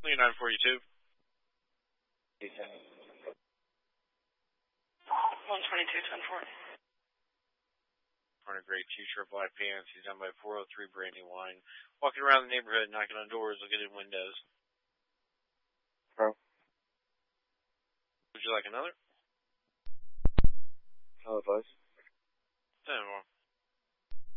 Lee 942. 122-10-4. On a great t-shirt, black pants. He's down by 403 Brandywine. Walking around the neighborhood, knocking on doors, looking in windows. Hello. Would you like another? Hello, boys. 10 more.